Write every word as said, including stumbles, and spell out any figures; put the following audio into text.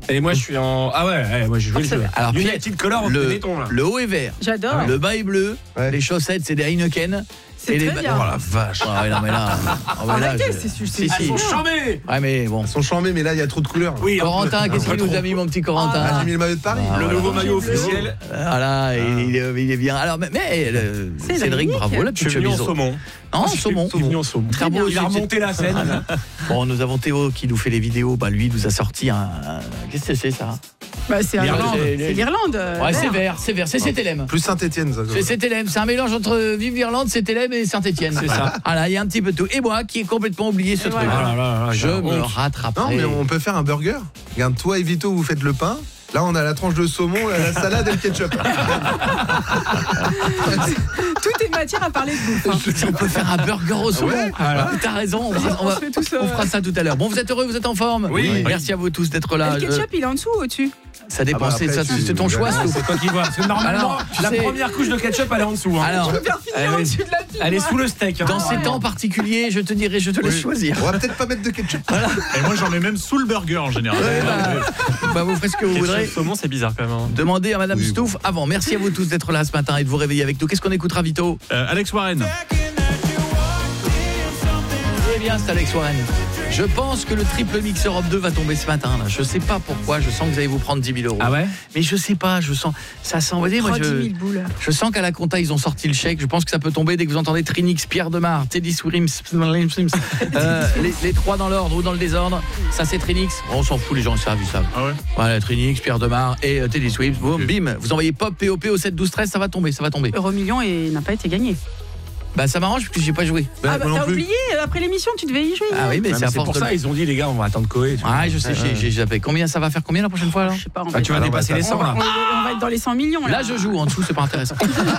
Et moi je suis en ah ouais, ouais moi je joue le jeu. Alors United Color le, béton là. Le haut est vert. J'adore. Le bas est bleu. Ouais. Les chaussettes c'est des Heineken. C'est et très les bien. Oh la vache. Ah ouais, non mais là. Oh, mais là, Arrêtez, je- c'est- c'est- Si, c'est- si. Ils sont chambés. Ouais mais bon. Ils sont chambés, mais là, il y a trop de couleurs. Oui. un peu. Corentin, qu'est-ce Un peu qu'il nous a trop. mis mon petit Corentin? Ah, j'ai mis le maillot de Paris. Ah, Le voilà. nouveau maillot Bleu. officiel. Voilà, il, est, il est bien. Alors mais, mais le- C'est Cédric, Cédric. bravo la Je petite suis venu en chemise. saumon. Non, saumon. Je suis venu en saumon. Très beau. Il a remonté la scène. Bon, nous avons Théo qui nous fait les vidéos. Bah lui, il nous a sorti un. un- Qu'est-ce que c'est ça? Bah, c'est L'Irlande. c'est- c'est l'Irlande. euh, Ouais, c'est vert. vert, c'est vert, c'est Saint-Hélène. Plus Saint-Etienne, ça. C'est Saint-Hélène, c'est un mélange entre Vive l'Irlande, Saint-Hélène et Saint-Étienne. C'est ça. Voilà, il y a un petit peu de tout. Et moi qui ai complètement oublié ce Et truc. voilà. Ah là là là, Je j'ai me honte. rattraperai. Non, mais on peut faire un burger. Regarde, toi et Vito, vous faites le pain. Là, on a la tranche de saumon, la salade et le ketchup. Tout est matière à parler de bouffe. hein. Si on peut faire un burger au saumon. Ouais, Voilà. T'as raison, on, fera, on On va- se fait tous, euh, on fera ça tout à l'heure. Bon, vous êtes heureux, vous êtes en forme? Oui. Merci à vous tous d'être là. Et le ketchup, il est en dessous ou au-dessus? Ça dépend, Ah bah c'est après, ça, tu- c'est ton choix. Ah, Sou. C'est toi qui vois. Parce que normalement, Alors, tu la sais- première couche de ketchup, elle est en dessous. hein. Alors, Je vais faire finir elle est- au-dessus de la pile. Elle est moi. sous le steak. hein. dans Ah ces ouais. temps particuliers, je te dirais, je te laisse Oui. choisir. On va peut-être pas mettre de ketchup. Et moi j'en mets même sous le burger en général. Ouais, bah, bah, vous ferez ce que vous voudrez. Saumon, c'est bizarre quand même. hein. Demandez à Madame Oui, Stouff avant. Merci à vous tous d'être là ce matin et de vous réveiller avec nous. Qu'est-ce qu'on écoutera, Vito? Euh, Alex Warren. Eh bien, c'est Alex Warren. Je pense que le triple mix Europe deux va tomber ce matin. Là. Je sais pas pourquoi. Je sens que vous allez vous prendre dix mille euros. Ah ouais. Mais je sais pas. Je sens. Ça sent. Vous voyez, moi, Oh, dix je, mille boules. je sens qu'à la compta, ils ont sorti le chèque. Je pense que ça peut tomber dès que vous entendez Trinix, Pierre Demar, Teddy Swims, euh, les, les trois dans l'ordre ou dans le désordre. Ça, c'est Trinix. Bon, on s'en fout, les gens, ils savent, ils savent. Ah ouais. Voilà, Trinix, Pierre Demar et euh, Teddy Swims. Boum, bim. Vous envoyez pop, P O P au sept douze treize, ça va tomber, ça va tomber. Euromillion et n'a pas été gagné. Bah, ça m'arrange parce que j'ai pas joué. Ben, Ah bah moi non t'as plus. oublié, après l'émission, tu devais y jouer. Ah oui, mais Ouais, c'est mais à C'est force pour de- ça, ils ont dit, les gars, on va attendre Koé. tu vois. Ah, je sais, j'ai- j'ai zappé. Combien ça va faire combien la prochaine fois alors? Je sais pas, on Ah, va, tu vas Alors, dépasser bah, les ça- cent on va- là. on va être dans les cent millions là. Là, je joue, en dessous, c'est pas intéressant.